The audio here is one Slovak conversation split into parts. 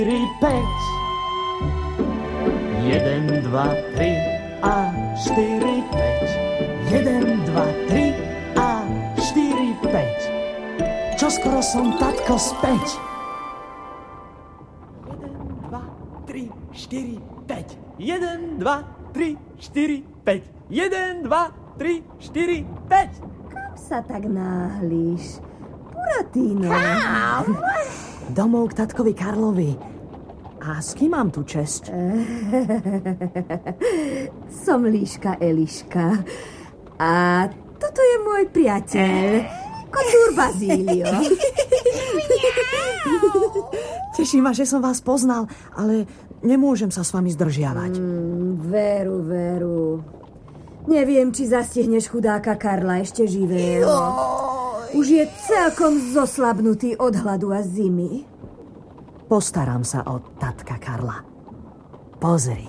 1, 2, 3 a 4, 5. 1, 2, 3 a 4, 5. Čoskoro som, tatko, späť. 1, 2, 3, 4, 5. 1, 2, 3, 4, 5. 1, 2, 3, 4, 5. Kam sa tak náhlíš? Buratino. Domov k tatkovi Karlovi. A s kým mám tu česť? Som Líška Eliška. A toto je môj priateľ, kocúr Bazílio. Teší ma, že som vás poznal, ale nemôžem sa s vami zdržiavať. Veru. Neviem, či zastihneš chudáka Karla ešte živého. Už je celkom zoslabnutý od hladu a zimy. Postaram sa o tatka Karla. Pozri.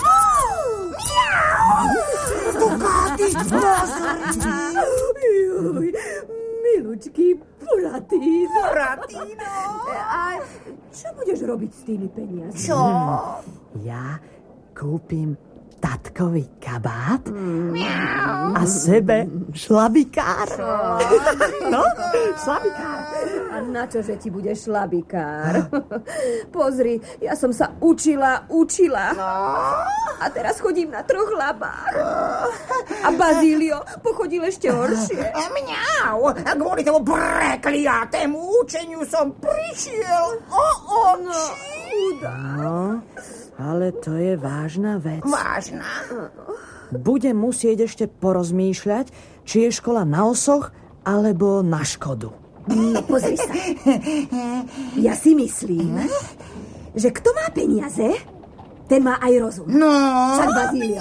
Juj, milučký Buratino. A čo budeš robiť s tými peniazmi? Čo? Ja kúpim tatkovi kabát a sebe šlabikár. No, šlabikár. A na čože ti bude šlabikár? Pozri, ja som sa učila. A teraz chodím na 3 labách. A Bazílio pochodil ešte horšie. Mňau, kvôli tomu prekliatému učeniu som prišiel o oči. No, ale to je vážna vec. Vážna? Budem musieť ešte porozmýšľať, či je škola na osoch, alebo na škodu. No pozri sa. Ja si myslím, že kto má peniaze, ten má aj rozum. No. Však Bazílio.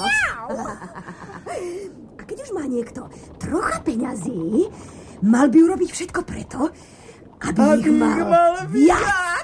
A keď už má niekto trocha peňazí, mal by urobiť všetko preto, aby ich mal viac.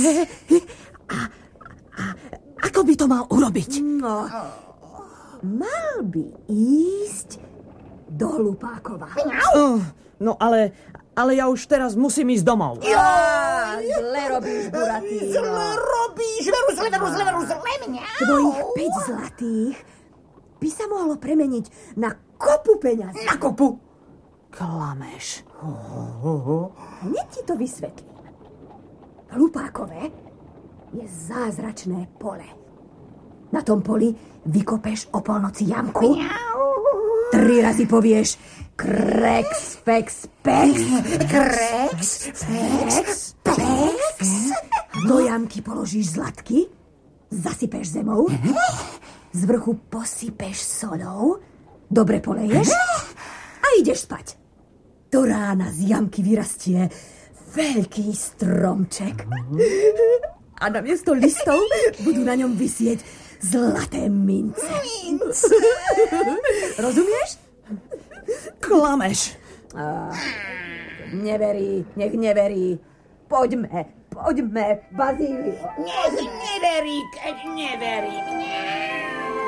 A ako by to mal urobiť? No, mal by ísť do Hlupákova. No ale ja už teraz musím ísť domov. Zle robíš, Buratino. Zle robíš, veru, zle mňa. Tvojich 5 zlatých by sa mohlo premeniť na kopu peňazí. Na kopu? Klameš. Hneď ti to vysvetlím. V Hlupákove je zázračné pole. Na tom poli vykopeš o polnoci jamku. 3 razy povieš Krex, fex, pex. Krex, fex, pex. Do jamky položíš zlatky, zasypeš zemou, z vrchu posypeš solou, dobre poleješ a ideš spať. Do rána z jamky vyrastie veľký stromček. A namiesto listov budú na ňom visieť zlaté mince. Rozumieš? Klameš. Nech neverí. Poďme, Bazílio. Nech neverí, keď neverí mne.